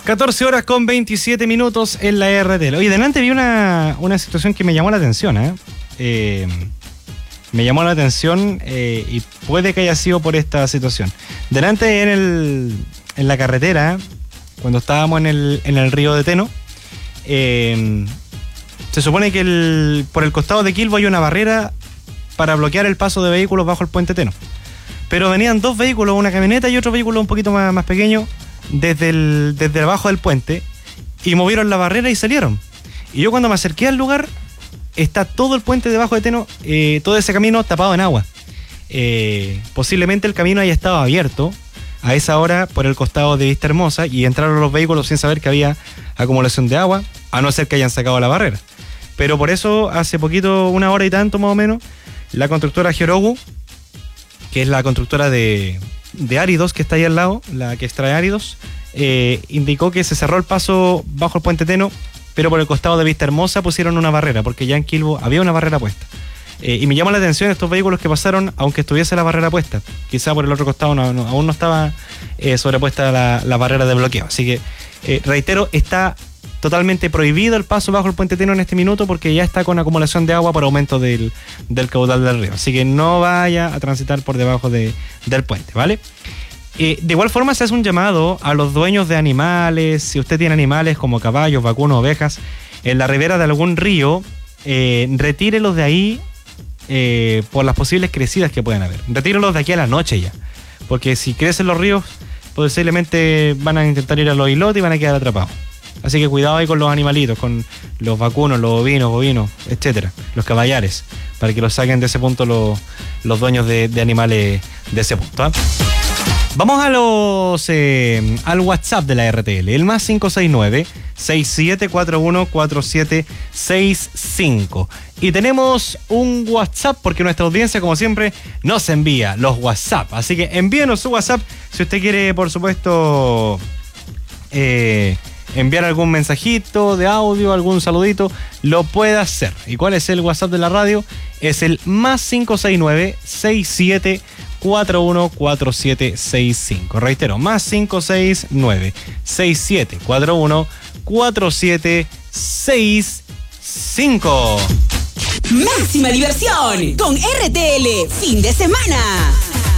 14 horas con 27 minutos en la RTL. Oye, delante vi una situación que me llamó la atención, me llamó la atención y puede que haya sido por esta situación. Delante en la carretera, cuando estábamos en el río de Teno, se supone que por el costado de Quilbo hay una barrera para bloquear el paso de vehículos bajo el puente Teno. Pero venían dos vehículos, una camioneta y otro vehículo un poquito más pequeño, desde abajo del puente, y movieron la barrera y salieron. Y yo cuando me acerqué al lugar, está todo el puente debajo de Teno, todo ese camino tapado en agua. Posiblemente el camino haya estado abierto a esa hora por el costado de Vista Hermosa y entraron los vehículos sin saber que había acumulación de agua, a no ser que hayan sacado la barrera. Pero por eso, hace poquito, una hora y tanto más o menos, la constructora Hyorogu, que es la constructora de áridos que está ahí al lado, la que extrae áridos, indicó que se cerró el paso bajo el puente Teno, pero por el costado de Vista Hermosa pusieron una barrera, porque ya en Quilbo había una barrera puesta. Y me llama la atención estos vehículos que pasaron, aunque estuviese la barrera puesta. Quizá por el otro costado aún no estaba sobrepuesta la barrera de bloqueo. Así que, reitero, está totalmente prohibido el paso bajo el puente Teno en este minuto porque ya está con acumulación de agua por aumento del caudal del río. Así que no vaya a transitar por debajo del puente, ¿vale? De igual forma se hace un llamado a los dueños de animales. Si usted tiene animales como caballos, vacunos, ovejas, en la ribera de algún río, retírelos de ahí por las posibles crecidas que puedan haber. Retírelos de aquí a la noche ya, porque si crecen los ríos, posiblemente van a intentar ir a los islotes y van a quedar atrapados. Así que cuidado ahí con los animalitos, con los vacunos, los ovinos, bovinos, etcétera, los caballares, para que los saquen de ese punto los dueños de animales de ese punto, ¿eh? Vamos al WhatsApp de la RTL, el más 569-6741-4765. Y tenemos un WhatsApp porque nuestra audiencia, como siempre, nos envía los WhatsApp. Así que envíenos su WhatsApp si usted quiere, por supuesto, enviar algún mensajito de audio, algún saludito, lo puede hacer. ¿Y cuál es el WhatsApp de la radio? Es el más 569-6741-4765. Reitero, más 569-6741-4765. Máxima diversión con RTL fin de semana.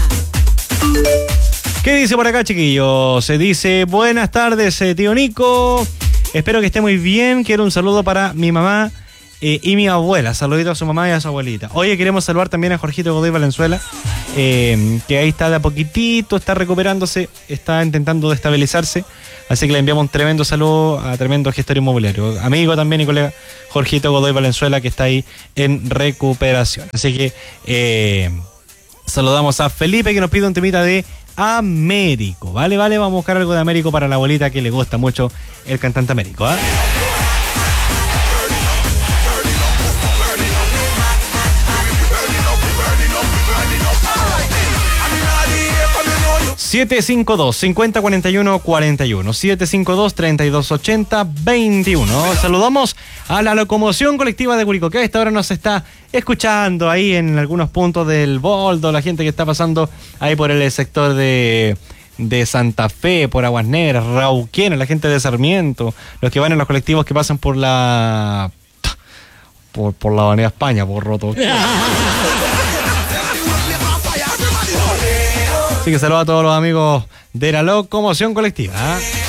¿Qué dice por acá, chiquillos? Se dice, buenas tardes, tío Nico. Espero que esté muy bien. Quiero un saludo para mi mamá y mi abuela. Saludito a su mamá y a su abuelita. Oye, queremos saludar también a Jorgito Godoy Valenzuela, que ahí está de a poquitito, está recuperándose, está intentando estabilizarse. Así que le enviamos un tremendo saludo a tremendo gestor inmobiliario. Amigo también y colega Jorgito Godoy Valenzuela, que está ahí en recuperación. Así que saludamos a Felipe, que nos pide un temita de Américo. Vale, vamos a buscar algo de Américo para la abuelita, que le gusta mucho el cantante Américo, ¿eh? 752-5041-41, 752-3280-21. Saludamos a la locomoción colectiva de Curicó, que a esta hora nos está escuchando ahí en algunos puntos del Boldo, la gente que está pasando ahí por el sector de Santa Fe, por Aguas Negras, Rauquena, la gente de Sarmiento, los que van en los colectivos que pasan por la Avenida España, por Roto. Así que saludos a todos los amigos de la locomoción colectiva, ¿eh?